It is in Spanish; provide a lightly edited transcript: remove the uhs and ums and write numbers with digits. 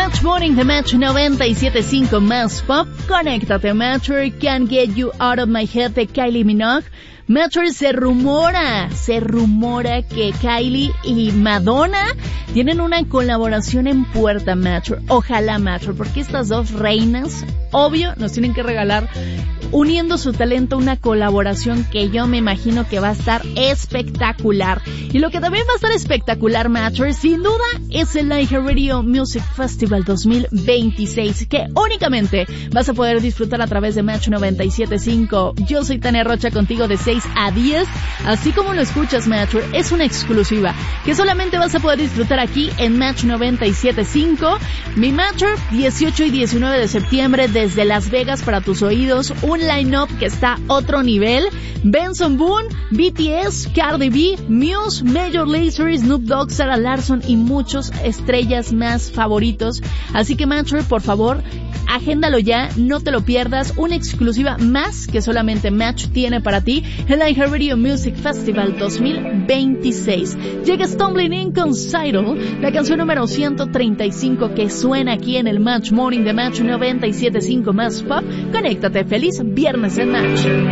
Match Morning de Match 97.5 más pop. Conéctate, Matcher, Can't Get You Out of My Head de Kylie Minogue. Matcher, se rumora que Kylie y Madonna tienen una colaboración en puerta, Matcher. Ojalá, Matcher, porque estas dos reinas, obvio, nos tienen que regalar, uniendo su talento, una colaboración que yo me imagino que va a estar espectacular. Y lo que también va a estar espectacular, Matcher, sin duda, es el iHeartRadio Music Festival 2026, que únicamente vas a poder disfrutar a través de Match 97.5. Yo soy Tania Rocha, contigo de 6 a 10, así como lo escuchas, Matcher, es una exclusiva que solamente vas a poder disfrutar aquí en Match 97.5. Mi Matcher, 18 y 19 de septiembre desde Las Vegas para tus oídos, un line-up que está otro nivel. Benson Boone, BTS, Cardi B, Muse, Major Lazer, Snoop Dogg, Sarah Larsson y muchos estrellas más favoritos. Así que, Matcher, por favor, agéndalo ya, no te lo pierdas, una exclusiva más que solamente Match tiene para ti, el iHeartRadio Music Festival 2026. Llega Stumbling In con Sidle, la canción número 135 que suena aquí en el Match Morning de Match 97.5 más pop. Conéctate, feliz viernes en Match.